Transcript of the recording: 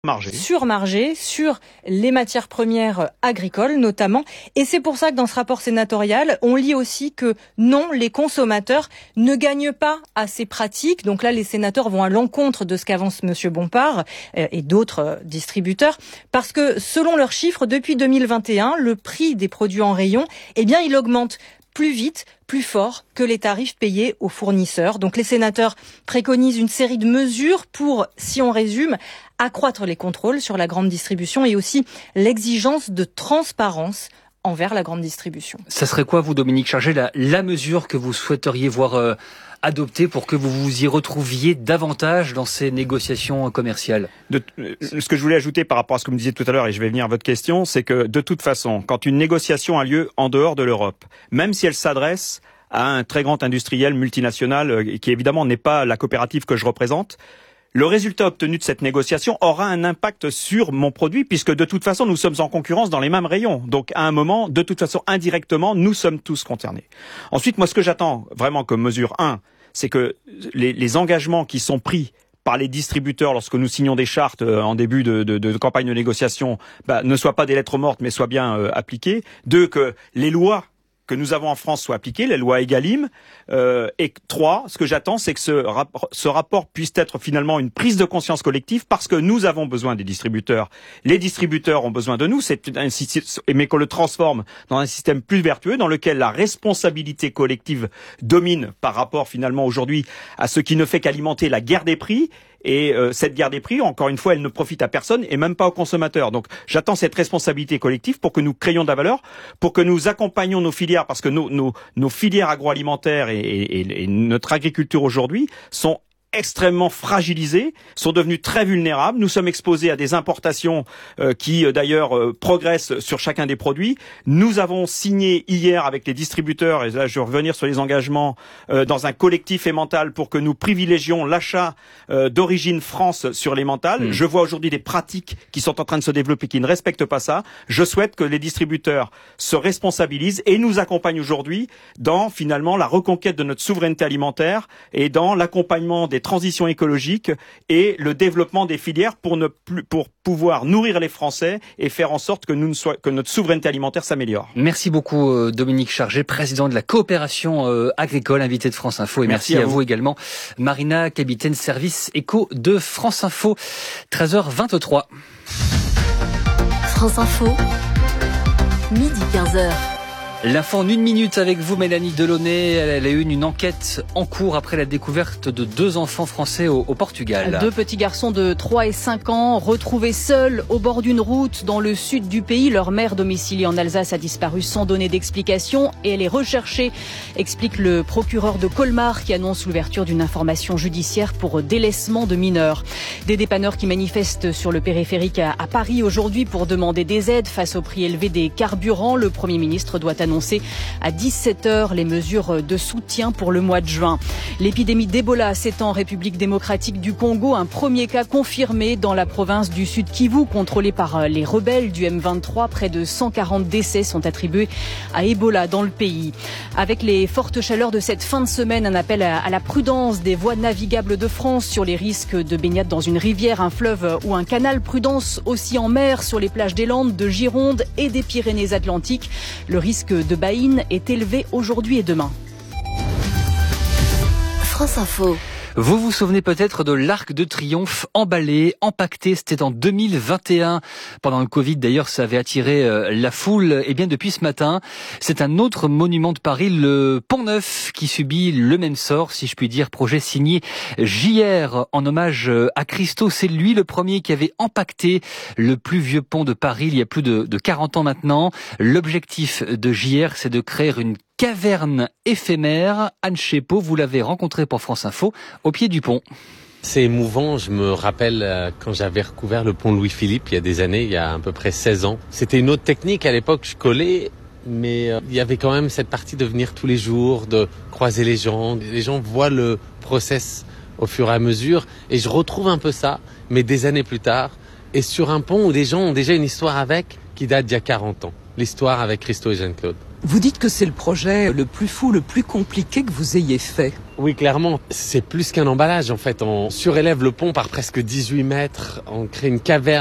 surmargé sur les matières premières agricoles notamment. Et c'est pour ça que dans ce rapport sénatorial, on lit aussi que non, les consommateurs ne gagnent pas à ces pratiques. Donc là, les sénateurs vont à l'encontre de ce qu'avance Monsieur Bompard et d'autres distributeurs, parce que selon leurs chiffres, depuis 2021, le prix des produits en rayon, il augmente plus vite, plus fort que les tarifs payés aux fournisseurs. Donc les sénateurs préconisent une série de mesures pour, si on résume, accroître les contrôles sur la grande distribution et aussi l'exigence de transparence envers la grande distribution. Ça serait quoi, vous, Dominique Chargé, la mesure que vous souhaiteriez voir adopter pour que vous vous y retrouviez davantage dans ces négociations commerciales? Ce que je voulais ajouter par rapport à ce que vous me disiez tout à l'heure, et je vais venir à votre question, c'est que de toute façon, quand une négociation a lieu en dehors de l'Europe, même si elle s'adresse à un très grand industriel multinational, qui évidemment n'est pas la coopérative que je représente, le résultat obtenu de cette négociation aura un impact sur mon produit, puisque de toute façon, nous sommes en concurrence dans les mêmes rayons. Donc, à un moment, de toute façon, indirectement, nous sommes tous concernés. Ensuite, moi, ce que j'attends vraiment comme mesure 1, c'est que les engagements qui sont pris par les distributeurs lorsque nous signons des chartes en début de campagne de négociation ne soient pas des lettres mortes, mais soient bien appliquées. 2, que les lois que nous avons en France soient appliquées, les lois Egalim. Et 3, ce que j'attends, c'est que ce rapport puisse être finalement une prise de conscience collective, parce que nous avons besoin des distributeurs. Les distributeurs ont besoin de nous, mais qu'on le transforme dans un système plus vertueux, dans lequel la responsabilité collective domine par rapport finalement aujourd'hui à ce qui ne fait qu'alimenter la guerre des prix. Et cette guerre des prix, encore une fois, elle ne profite à personne et même pas aux consommateurs. Donc j'attends cette responsabilité collective pour que nous créions de la valeur, pour que nous accompagnions nos filières, parce que nos filières agroalimentaires et notre agriculture aujourd'hui sont extrêmement fragilisés, sont devenus très vulnérables. Nous sommes exposés à des importations qui d'ailleurs progressent sur chacun des produits. Nous avons signé hier avec les distributeurs, et là je vais revenir sur les engagements, dans un collectif emmental pour que nous privilégions l'achat d'origine France sur les mentales. Je vois aujourd'hui des pratiques qui sont en train de se développer qui ne respectent pas ça. Je souhaite que les distributeurs se responsabilisent et nous accompagnent aujourd'hui dans finalement la reconquête de notre souveraineté alimentaire et dans l'accompagnement des transitions écologiques et le développement des filières pour pouvoir nourrir les Français et faire en sorte que notre souveraineté alimentaire s'améliore. Merci beaucoup Dominique Chargé, président de la coopération agricole, invité de France Info, et merci à vous également Marina, capitaine service éco de France Info. 13h23. France Info, midi 15h. L'info en 1 minute avec vous, Mélanie Delaunay. Elle a eu une enquête en cours après la découverte de 2 enfants français au Portugal. 2 petits garçons de 3 et 5 ans retrouvés seuls au bord d'une route dans le sud du pays. Leur mère domiciliée en Alsace a disparu sans donner d'explication et elle est recherchée, explique le procureur de Colmar qui annonce l'ouverture d'une information judiciaire pour délaissement de mineurs. Des dépanneurs qui manifestent sur le périphérique à Paris aujourd'hui pour demander des aides face au prix élevé des carburants. Le Premier ministre doit annoncer à 17h les mesures de soutien pour le mois de juin. L'épidémie d'Ebola s'étend en République démocratique du Congo. Un premier cas confirmé dans la province du Sud Kivu, contrôlée par les rebelles du M23. Près de 140 décès sont attribués à Ebola dans le pays. Avec les fortes chaleurs de cette fin de semaine, un appel à la prudence des voies navigables de France sur les risques de baignade dans une rivière, un fleuve ou un canal. Prudence aussi en mer sur les plages des Landes, de Gironde et des Pyrénées-Atlantiques. Le risque de baïne est élevé aujourd'hui et demain. France Info. Vous vous souvenez peut-être de l'Arc de Triomphe emballé, empaqueté, c'était en 2021. Pendant le Covid d'ailleurs, ça avait attiré la foule. Et bien depuis ce matin, c'est un autre monument de Paris, le Pont Neuf, qui subit le même sort, si je puis dire. Projet signé JR en hommage à Christo. C'est lui le premier qui avait empaqueté le plus vieux pont de Paris il y a plus de 40 ans maintenant. L'objectif de JR, c'est de créer une caverne éphémère. Anne Chépeau, vous l'avez rencontré pour France Info au pied du pont. C'est émouvant, je me rappelle quand j'avais recouvert le pont Louis-Philippe il y a des années, il y a à peu près 16 ans. C'était une autre technique, à l'époque je collais, mais il y avait quand même cette partie de venir tous les jours, de croiser les gens. Les gens voient le process au fur et à mesure et je retrouve un peu ça, mais des années plus tard, et sur un pont où des gens ont déjà une histoire avec qui date d'il y a 40 ans. L'histoire avec Christo et Jeanne-Claude. Vous dites que c'est le projet le plus fou, le plus compliqué que vous ayez fait. Oui, clairement, c'est plus qu'un emballage en fait. On surélève le pont par presque 18 mètres, on crée une caverne